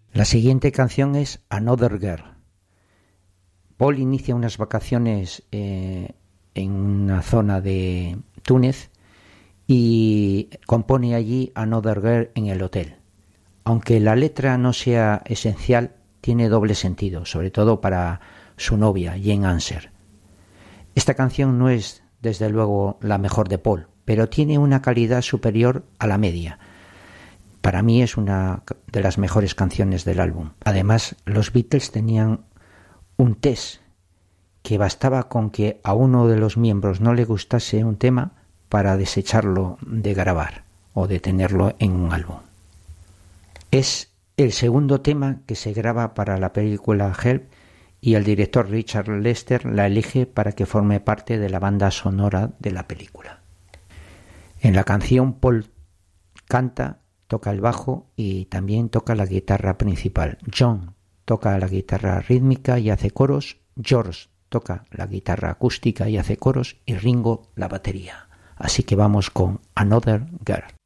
La siguiente canción es Another Girl. Paul inicia unas vacaciones en una zona de Túnez y compone allí Another Girl en el hotel. Aunque la letra no sea esencial, tiene doble sentido, sobre todo para su novia, Jane Anser. Esta canción no es, desde luego, la mejor de Paul, pero tiene una calidad superior a la media. Para mí es una de las mejores canciones del álbum. Además, los Beatles tenían un test que bastaba con que a uno de los miembros no le gustase un tema para desecharlo de grabar o de tenerlo en un álbum. Es el segundo tema que se graba para la película Help y el director Richard Lester la elige para que forme parte de la banda sonora de la película. En la canción Paul canta, toca el bajo y también toca la guitarra principal. John toca la guitarra rítmica y hace coros, George toca la guitarra acústica y hace coros y Ringo la batería. Así que vamos con Another Girl.